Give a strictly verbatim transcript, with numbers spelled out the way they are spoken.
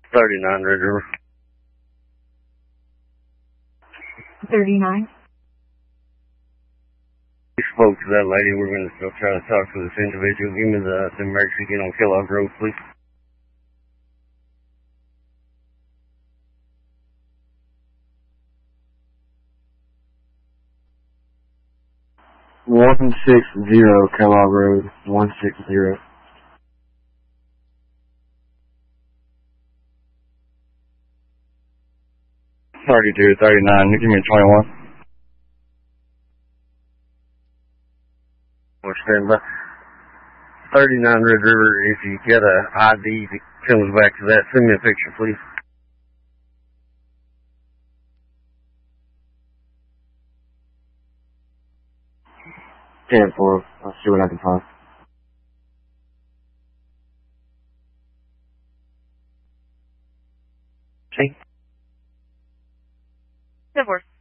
thirty-nine Red River. thirty-nine. We spoke to that lady. We're going to still try to talk to this individual. Give me the, the emergency get on Kellogg Road, please. One six zero Kellogg Road. One six zero. Thirty-two, thirty-nine. Give me twenty-one. We're standing by. Thirty-nine Red River. If you get a I D that comes back to that, send me a picture, please. ten four. I'll see what I can find. See? ten four.